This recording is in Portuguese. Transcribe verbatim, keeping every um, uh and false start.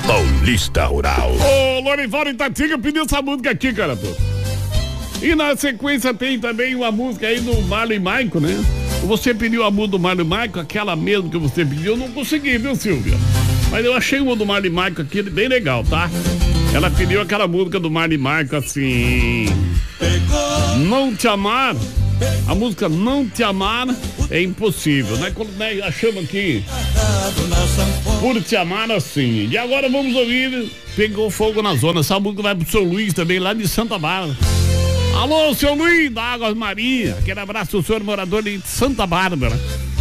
Paulista Rural. Ô, Lorival Itatinga pediu essa música aqui, cara, pô. E na sequência tem também uma música aí do Marlon e Maico, né? Você pediu a música do Marlon e Maico, aquela mesmo que você pediu, eu não consegui, viu, Silvia? Mas eu achei uma do Marlon e Maico aqui bem legal, tá? Ela pediu aquela música do Marlon e Maico assim... Não te amar, a música Não Te Amar é impossível, né? Quando né, achamos aqui Por Te Amar assim. E agora vamos ouvir Pegou Fogo na Zona. Essa música vai pro seu Luiz também, lá de Santa Bárbara. Alô, seu Luiz da Águas Maria. Aquele abraço do senhor morador de Santa Bárbara.